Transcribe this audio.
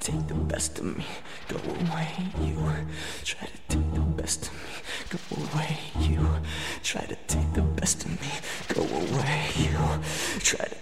take the best of me, go away. You try to take the best of me, go away. You try to take the best of me, go away. You try to